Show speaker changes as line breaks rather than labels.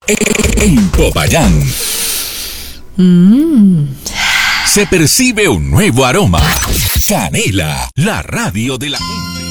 En Popayán se percibe un nuevo aroma. Canela, la radio de la gente.